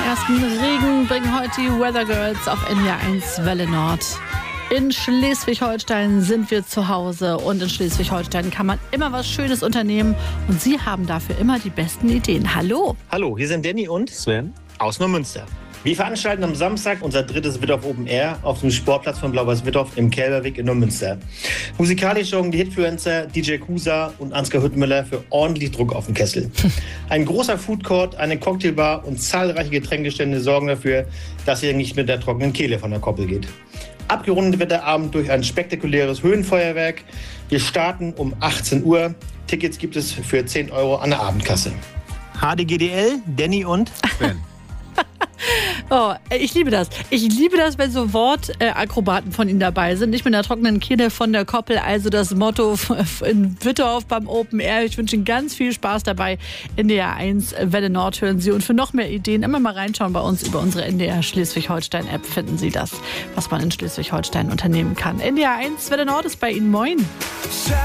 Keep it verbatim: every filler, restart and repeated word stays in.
ersten Regen bringen heute die Weather Girls auf N D R eins Welle Nord. In Schleswig-Holstein sind wir zu Hause und in Schleswig-Holstein kann man immer was Schönes unternehmen und Sie haben dafür immer die besten Ideen. Hallo! Hallo, hier sind Danny und Sven aus Neumünster. Wir veranstalten am Samstag unser drittes Wittorf Open Air auf dem Sportplatz von Blau-Weiß-Wittorf im Kälberweg in Neumünster. Musikalisch sorgen die Hitfluencer D J Kusa und Ansgar Hüttmüller für ordentlich Druck auf dem Kessel. Ein großer Foodcourt, eine Cocktailbar und zahlreiche Getränkestände sorgen dafür, dass ihr nicht mit der trockenen Kehle von der Koppel geht. Abgerundet wird der Abend durch ein spektakuläres Höhenfeuerwerk. Wir starten um achtzehn Uhr. Tickets gibt es für zehn Euro an der Abendkasse. H D G D L, Danny und Sven. Oh, ich liebe das. Ich liebe das, wenn so Wortakrobaten von Ihnen dabei sind. Nicht mit einer trockenen Kehle von der Koppel. Also das Motto in Wittorf beim Open Air. Ich wünsche Ihnen ganz viel Spaß dabei. N D R eins Welle Nord hören Sie. Und für noch mehr Ideen immer mal reinschauen bei uns über unsere N D R Schleswig-Holstein-App. Finden Sie das, was man in Schleswig-Holstein unternehmen kann. N D R eins Welle Nord ist bei Ihnen. Moin.